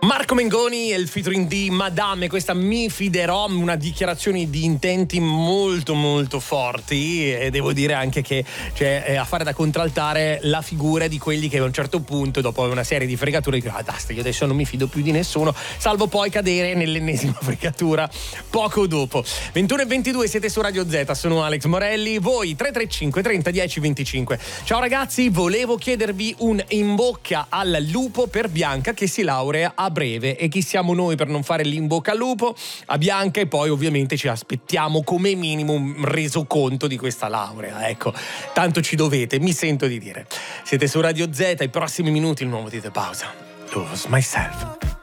Marco Mengoni e il featuring di Madame, questa Mi fiderò, una dichiarazione di intenti molto molto forti, e devo dire anche che a fare da contraltare la figura di quelli che a un certo punto, dopo una serie di fregature, dicono basta, io adesso non mi fido più di nessuno, salvo poi cadere nell'ennesima fregatura poco dopo. 21:22, siete su Radio Z, sono Alex Morelli, voi 335 30 10 25. Ciao ragazzi, volevo chiedervi un in bocca al lupo per Bianca che si laurea a breve, e chi siamo noi per non fare l'in bocca al lupo a Bianca, e poi ovviamente ci aspettiamo come minimo un resoconto di questa laurea, ecco, tanto ci dovete, mi sento di dire. Siete su Radio Z, i prossimi minuti il nuovo di The Pausa, Lose Myself.